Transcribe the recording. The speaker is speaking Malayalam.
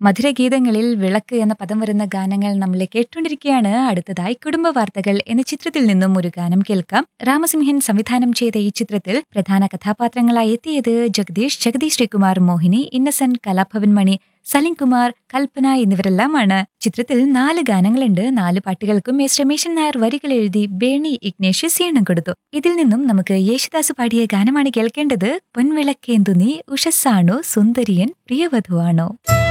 മധുരഗീതങ്ങളിൽ വിളക്ക് എന്ന പദം വരുന്ന ഗാനങ്ങൾ നമ്മളെ കേട്ടുകൊണ്ടിരിക്കുകയാണ്. അടുത്തതായി കുടുംബ വാർത്തകൾ എന്ന ചിത്രത്തിൽ നിന്നും ഒരു ഗാനം കേൾക്കാം. രാമസിംഹൻ സംവിധാനം ചെയ്ത ഈ ചിത്രത്തിൽ പ്രധാന കഥാപാത്രങ്ങളായി എത്തിയത് ജഗദീഷ് ശ്രീകുമാർ, മോഹിനി, ഇന്നസെന്റ്, കലാഭവൻ മണി, സലിം കുമാർ, കൽപ്പന എന്നിവരെല്ലാമാണ്. ചിത്രത്തിൽ 4 ഗാനങ്ങളുണ്ട്. 4 പാട്ടുകൾക്കും എസ് രമേശൻ നായർ വരികൾ എഴുതി ബേണി ഇഗ്നേഷ്യസ് ഈണം കൊടുത്തു. ഇതിൽ നിന്നും നമുക്ക് യേശുദാസ് പാടിയ ഗാനമാണ് കേൾക്കേണ്ടത്. പൊൻവിളക്കേന്തു നീ ഉഷസ്സാണോ സുന്ദരിയൻ പ്രിയവധുവാണോ.